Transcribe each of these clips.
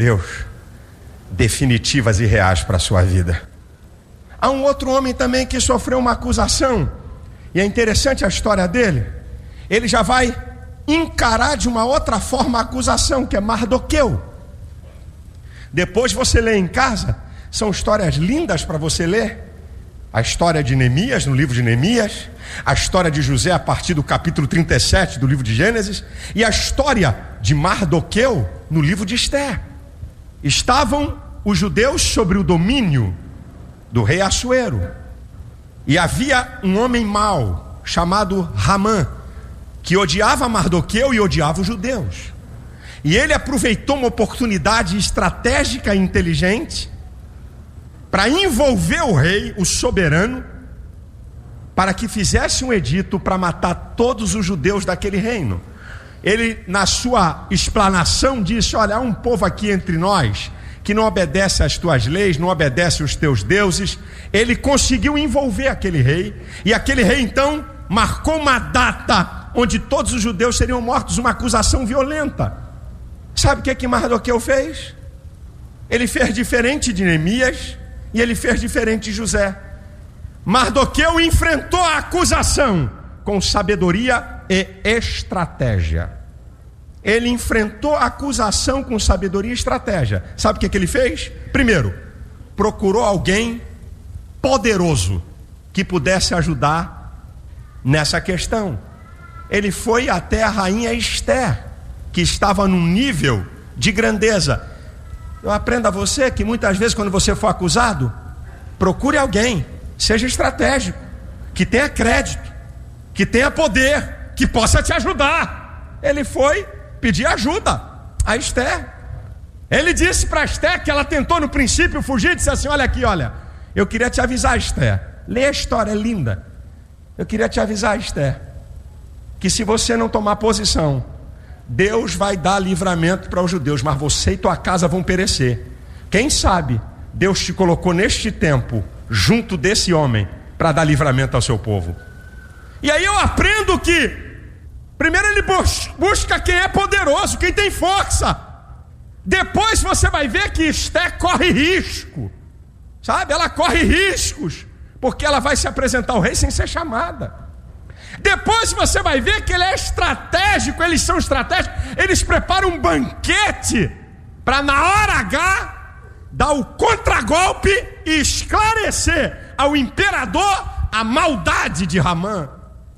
Deus definitivas e reais para a sua vida. Há um outro homem também que sofreu uma acusação, e é interessante a história dele. Ele já vai encarar de uma outra forma a acusação, que é Mardoqueu. Depois você lê em casa, são histórias lindas para você ler. A história de Neemias, no livro de Neemias, a história de José a partir do capítulo 37 do livro de Gênesis, e a história de Mardoqueu no livro de Esther. Estavam os judeus sobre o domínio do rei Assuero, e havia um homem mau chamado Hamã, que odiava Mardoqueu e odiava os judeus. E ele aproveitou uma oportunidade estratégica e inteligente para envolver o rei, o soberano, para que fizesse um edito para matar todos os judeus daquele reino. Ele, na sua explanação, disse: olha, há um povo aqui entre nós que não obedece às tuas leis, não obedece aos teus deuses. Ele conseguiu envolver aquele rei, e aquele rei então marcou uma data onde todos os judeus seriam mortos, uma acusação violenta. Sabe o que Mardoqueu fez? Ele fez diferente de Neemias, e ele fez diferente de José. Mardoqueu enfrentou a acusação com sabedoria e estratégia. Ele enfrentou a acusação com sabedoria e estratégia. Sabe o que ele fez? Primeiro, procurou alguém poderoso que pudesse ajudar nessa questão. Ele foi até a rainha Esther, que estava num nível de grandeza. Eu aprendo a você que muitas vezes, quando você for acusado, procure alguém, seja estratégico, que tenha crédito, que tenha poder, que possa te ajudar. Ele foi pedir ajuda a Esther. Ele disse para Esther, que ela tentou no princípio fugir, disse assim: olha aqui, olha, eu queria te avisar, Esther, lê a história, é linda. Eu queria te avisar, Esther, que se você não tomar posição, Deus vai dar livramento para os judeus, mas você e tua casa vão perecer. Quem sabe Deus te colocou neste tempo junto desse homem para dar livramento ao seu povo. E aí eu aprendo que primeiro ele busca quem é poderoso, quem tem força. Depois você vai ver que Esther corre risco, sabe? Ela corre riscos, porque ela vai se apresentar ao rei sem ser chamada. Depois você vai ver que ele é estratégico, eles são estratégicos, eles preparam um banquete para na hora H dar o contragolpe e esclarecer ao imperador a maldade de Hamã,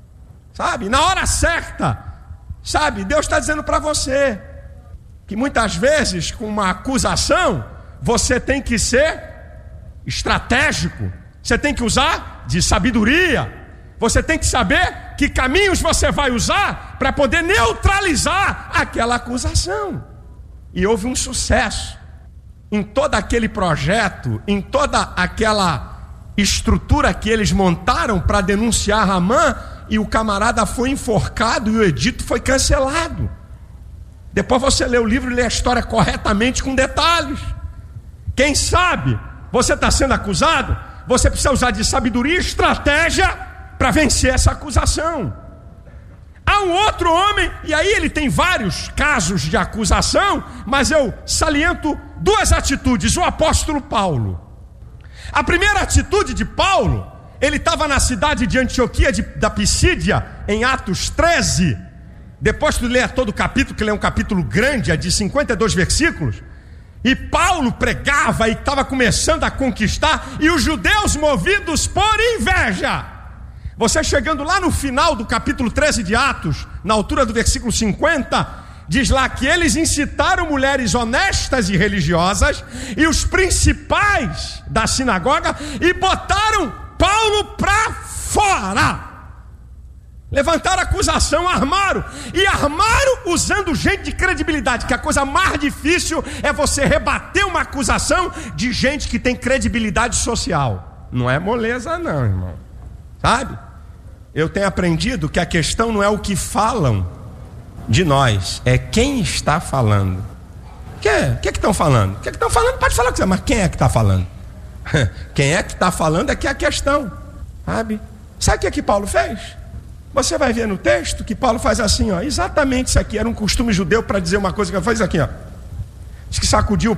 sabe? Na hora certa, sabe? Deus está dizendo para você que muitas vezes com uma acusação você tem que ser estratégico, você tem que usar de sabedoria. Você tem que saber que caminhos você vai usar para poder neutralizar aquela acusação. E houve um sucesso em todo aquele projeto, em toda aquela estrutura que eles montaram para denunciar Hamã, e o camarada foi enforcado e o edito foi cancelado. Depois você lê o livro e lê a história corretamente, com detalhes. Quem sabe você está sendo acusado, você precisa usar de sabedoria e estratégia para vencer essa acusação. Há um outro homem, e aí ele tem vários casos de acusação, mas eu saliento duas atitudes. O apóstolo Paulo. A primeira atitude de Paulo, ele estava na cidade de Antioquia da Pisídia, em Atos 13. Depois tu lê todo o capítulo, que ele é um capítulo grande, é de 52 versículos. E Paulo pregava e estava começando a conquistar, e os judeus movidos por inveja. Você chegando lá no final do capítulo 13 de Atos, na altura do versículo 50, diz lá que eles incitaram mulheres honestas e religiosas e os principais da sinagoga e botaram Paulo para fora. Levantaram acusação, armaram usando gente de credibilidade, que a coisa mais difícil é você rebater uma acusação de gente que tem credibilidade social. Não é moleza não, irmão, sabe? Eu tenho aprendido que a questão não é o que falam de nós, é quem está falando. O que estão falando? O que estão falando? Pode falar o que você, mas quem é que está falando? Quem é que está falando é que é a questão, sabe? Sabe o que Paulo fez? Você vai ver no texto que Paulo faz assim, ó, exatamente isso aqui, era um costume judeu para dizer uma coisa que ele faz aqui, ó. Diz que sacudiu